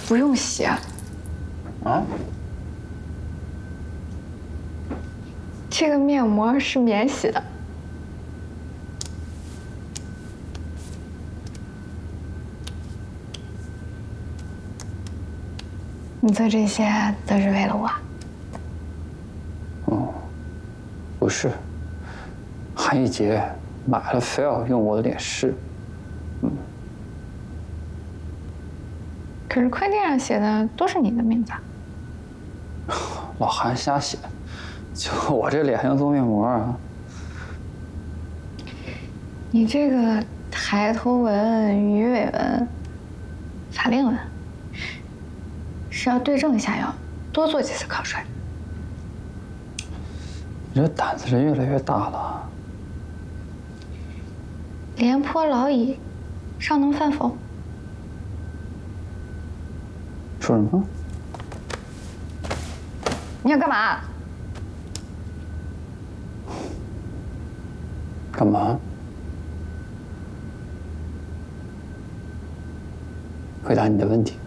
不用洗。 啊？ 这个面膜是免洗的。你做这些都是为了我？ 哦，不是。韩一杰买了，非要用我的脸试。 可是快递上写的都是你的名字。 老韩瞎写，就我这脸还能做面膜啊？ 你这个抬头纹、鱼尾纹、法令纹，是要对症下药，多做几次考衰。 你这胆子是越来越大了。 廉颇老矣，尚能饭否？ 说什么？ 你要干嘛？ 干嘛？回答你的问题。